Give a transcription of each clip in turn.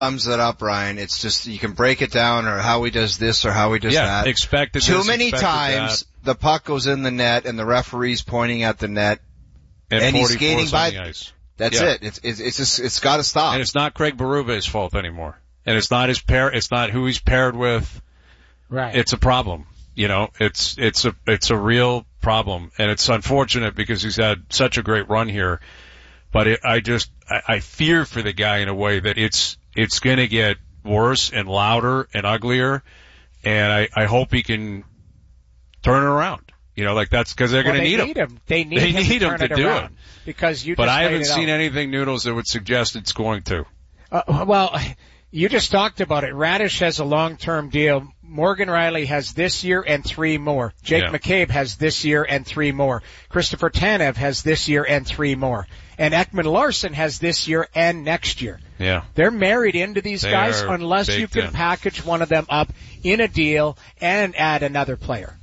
Thumbs it up, Ryan. It's just, you can break it down, or how he does this or how he does that. Expected Too this, many expected times that. the puck goes in the net and the referee's pointing at the net and he's skating by the ice. That's it. It's just, it's gotta stop. And it's not Craig Berube's fault anymore. And it's not it's not who he's paired with. Right. It's a problem. You know, it's a real problem. And it's unfortunate because he's had such a great run here. But I fear for the guy in a way that it's gonna get worse and louder and uglier. And I hope he can turn it around. You know, like that's because they're gonna need him. They need him to do it. Because but I haven't seen anything, Noodles, that would suggest it's going to. Well, you just talked about it. Radish has a long-term deal. Morgan Riley has this year and 3 more. Jake McCabe has this year and 3 more. Christopher Tanev has this year and 3 more. And Ekman Larson has this year and next year. Yeah. They're married into these guys unless you can package one of them up in a deal and add another player.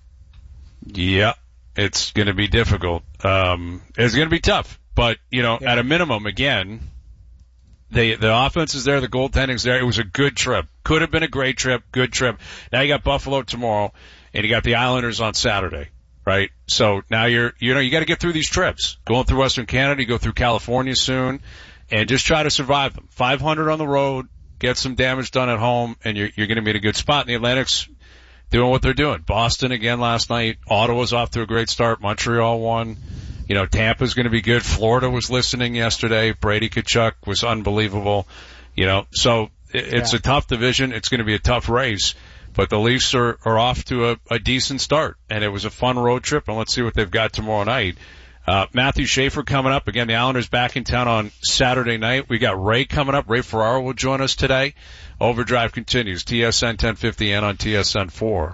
Yeah. It's going to be difficult. It's going to be tough. But, you know, at a minimum, again, the offense is there, the goaltending's there. It was a good trip. Could have been a great trip, good trip. Now you got Buffalo tomorrow, and you got the Islanders on Saturday, right? So now you got to get through these trips. Going through Western Canada, you go through California soon, and just try to survive them. 500 on the road, get some damage done at home, and you're going to be in a good spot. And the Atlantic's doing what they're doing. Boston again last night. Ottawa's off to a great start. Montreal won. You know, Tampa's going to be good. Florida was listening yesterday. Brady Tkachuk was unbelievable. You know, so it's a tough division. It's going to be a tough race. But the Leafs are off to a decent start. And it was a fun road trip. And let's see what they've got tomorrow night. Matthew Schaefer coming up. Again, the Islanders back in town on Saturday night. We got Ray coming up. Ray Ferraro will join us today. Overdrive continues. TSN 1050 and on TSN 4.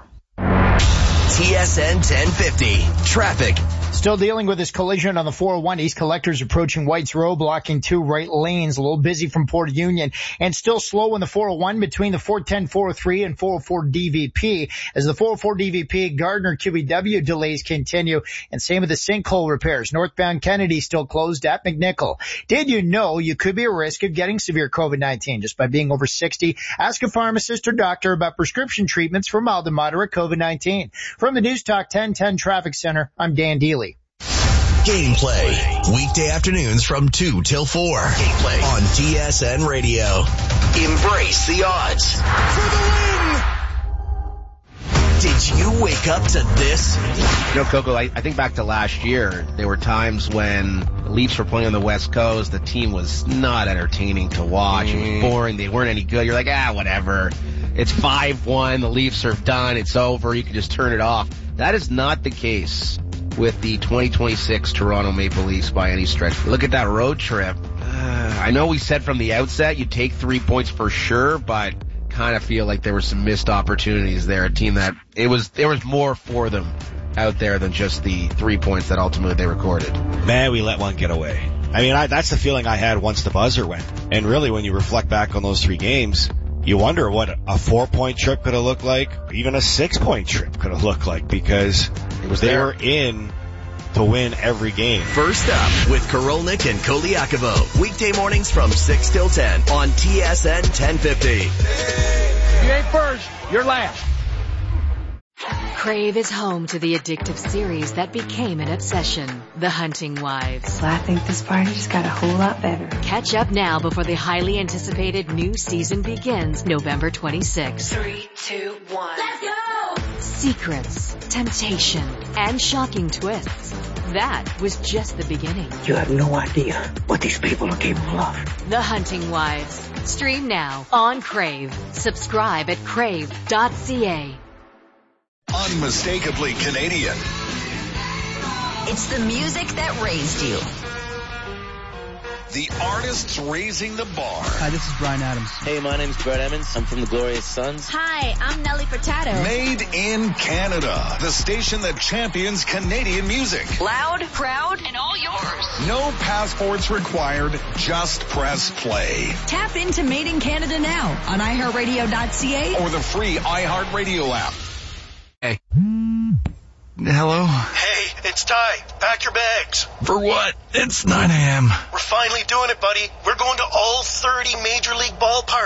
TSN 1050. Traffic. Still dealing with this collision on the 401 East. Collectors approaching White's Row, blocking 2 right lanes. A little busy from Port Union, and still slow in the 401 between the 410, 403, and 404 DVP. As the 404 DVP, Gardner QEW delays continue, and same with the sinkhole repairs. Northbound Kennedy still closed at McNichol. Did you know you could be at risk of getting severe COVID-19 just by being over 60? Ask a pharmacist or doctor about prescription treatments for mild to moderate COVID-19. From the News Talk 1010 Traffic Center, I'm Dan Deely. Gameplay. Weekday afternoons from 2 till 4. Gameplay on TSN Radio. Embrace the odds. For the win! Did you wake up to this? You know, Coco, I think back to last year, there were times when the Leafs were playing on the West Coast, the team was not entertaining to watch. It was boring. They weren't any good. You're like, whatever. It's 5-1. The Leafs are done. It's over. You can just turn it off. That is not the case with the 2026 Toronto Maple Leafs by any stretch. Look at that road trip. I know we said from the outset you'd take 3 points for sure, but kind of feel like there were some missed opportunities there. A team that there was more for them out there than just the 3 points that ultimately they recorded. Man, we let one get away. I mean, that's the feeling I had once the buzzer went. And really, when you reflect back on those 3 games, you wonder what a 4-point trip could have looked like, or even a 6-point trip could have looked like, because they were in to win every game. First up with Korolnik and Koliakovo. Weekday mornings from 6 till 10 on TSN 1050. You ain't first, you're last. Crave is home to the addictive series that became an obsession, The Hunting Wives. Well, I think this party just got a whole lot better. Catch up now before the highly anticipated new season begins November 26th. 3, 2, 1. Let's go! Secrets, temptation, and shocking twists. That was just the beginning. You have no idea what these people are capable of. The Hunting Wives. Stream now on Crave. Subscribe at crave.ca. Unmistakably Canadian. It's the music that raised you. The artists raising the bar. Hi, this is Bryan Adams. Hey, my name's Brett Emmons. I'm from the Glorious Sons. Hi, I'm Nelly Furtado. Made in Canada. The station that champions Canadian music. Loud, proud, and all yours. No passports required. Just press play. Tap into Made in Canada now on iHeartRadio.ca or the free iHeartRadio app. Hey. Hello? Hey, it's It's Ty. Pack your bags. For what? It's 9 a.m. We're finally doing it, buddy. We're going to all 30 Major League ballparks.